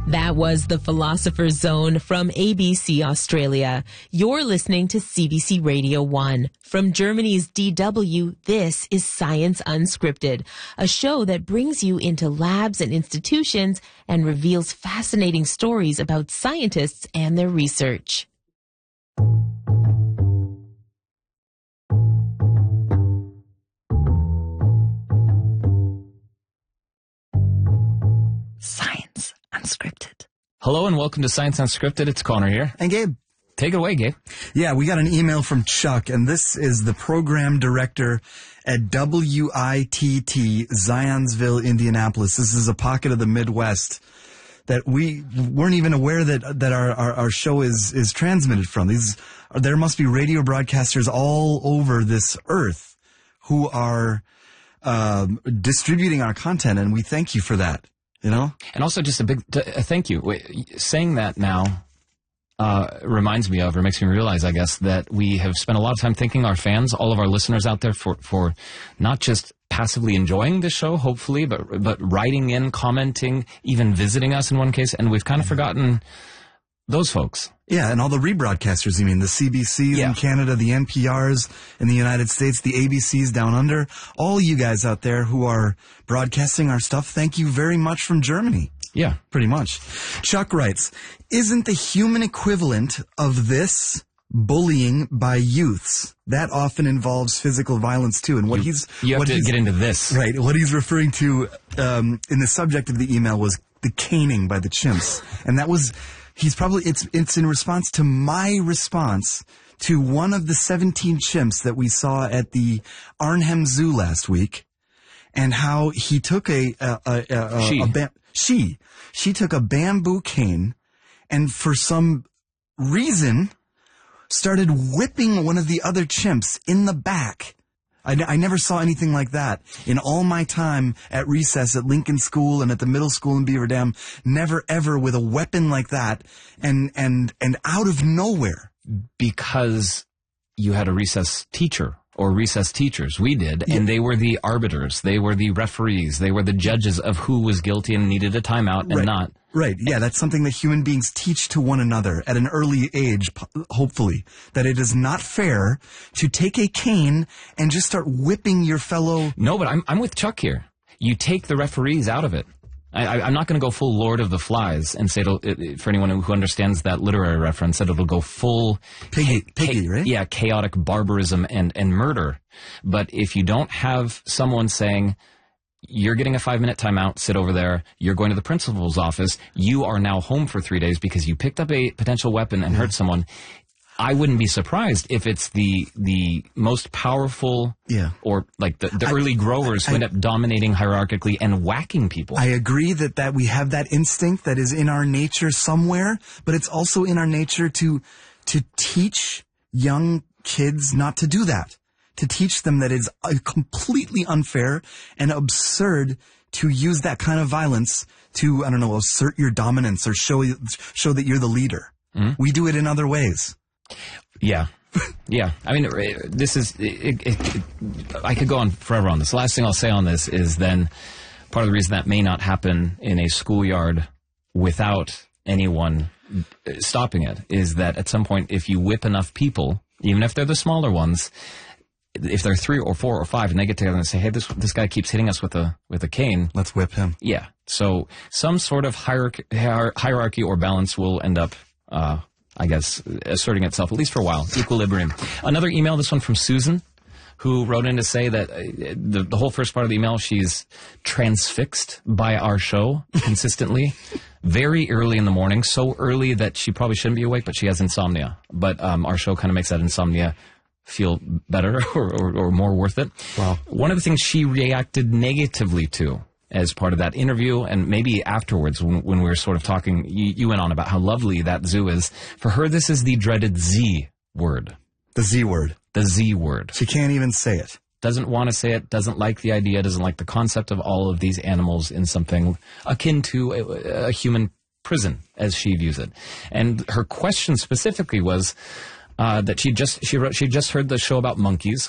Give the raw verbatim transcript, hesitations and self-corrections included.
That was The Philosopher's Zone from A B C Australia. You're listening to C B C Radio one. From Germany's D W, this is Science Unscripted, a show that brings you into labs and institutions and reveals fascinating stories about scientists and their research. Science Unscripted. Hello and welcome to Science Unscripted. It's Connor here. And Gabe. Take it away, Gabe. Yeah, we got an email from Chuck, and this is the program director at W I T T, Zionsville, Indianapolis. This is a pocket of the Midwest that we weren't even aware that that our, our, our show is, is transmitted from. These There must be radio broadcasters all over this earth who are um, distributing our content, and we thank you for that. You know? And also just a big t- a thank you. Wait, saying that now uh, reminds me of, or makes me realize, I guess, that we have spent a lot of time thanking our fans, all of our listeners out there, for, for not just passively enjoying the show, hopefully, but but writing in, commenting, even visiting us in one case. And we've kind of forgotten those folks. Yeah, and all the rebroadcasters, you mean, the C B Cs yeah. in Canada, the N P Rs in the United States, the A B Cs down under, all you guys out there who are broadcasting our stuff, thank you very much from Germany. Yeah. Pretty much. Chuck writes, isn't the human equivalent of this bullying by youths? That often involves physical violence too. And what you, he's... You have what to get into this. Right. What he's referring to um, in the subject of the email was the caning by the chimps. And that was... He's probably, it's, it's in response to my response to one of the seventeen chimps that we saw at the Arnhem Zoo last week, and how he took a, a, a, a, she. a ba- she, she took a bamboo cane and for some reason started whipping one of the other chimps in the back. I, n- I never saw anything like that in all my time at recess at Lincoln School and at the middle school in Beaver Dam. Never ever with a weapon like that, and and and out of nowhere. Because you had a recess teacher or recess teachers. We did, yeah. And they were the arbiters. They were the referees. They were the judges of who was guilty and needed a timeout and right. not. Right, yeah, that's something that human beings teach to one another at an early age, hopefully, that it is not fair to take a cane and just start whipping your fellow... No, but I'm I'm with Chuck here. You take the referees out of it. I, I, I'm not going to go full Lord of the Flies and say, it'll, it, for anyone who understands that literary reference, that it'll go full... Piggy, cha- piggy, cha- right? Yeah, chaotic barbarism and, and murder. But if you don't have someone saying... You're getting a five-minute timeout, sit over there, you're going to the principal's office, you are now home for three days because you picked up a potential weapon and yeah. hurt someone. I wouldn't be surprised if it's the the most powerful yeah. or like the, the I, early growers I, who end up dominating hierarchically and whacking people. I agree that, that we have that instinct that is in our nature somewhere, but it's also in our nature to to teach young kids not to do that. To teach them that it's completely unfair and absurd to use that kind of violence to, I don't know, assert your dominance or show show that you're the leader. Mm-hmm. We do it in other ways. Yeah. Yeah. I mean, this is, it, it, it, I could go on forever on this. The last thing I'll say on this is then part of the reason that may not happen in a schoolyard without anyone stopping it is that at some point, if you whip enough people, even if they're the smaller ones, if they're three or four or five and they get together and say, hey, this this guy keeps hitting us with a with a cane. Let's whip him. Yeah. So some sort of hierarchy, hierarchy or balance will end up, uh, I guess, asserting itself, at least for a while. Equilibrium. Another email, this one from Susan, who wrote in to say that uh, the, the whole first part of the email, she's transfixed by our show consistently. Very early in the morning, so early that she probably shouldn't be awake, but she has insomnia. But um, our show kind of makes that insomnia feel better or, or, or more worth it. Wow. One of the things she reacted negatively to as part of that interview, and maybe afterwards when, when we were sort of talking, you, you went on about how lovely that zoo is. For her, this is the dreaded Z word. The Z word. The Z word. She can't even say it. Doesn't want to say it, doesn't like the idea, doesn't like the concept of all of these animals in something akin to a, a human prison, as she views it. And her question specifically was... Uh, that she just she wrote she just heard the show about monkeys,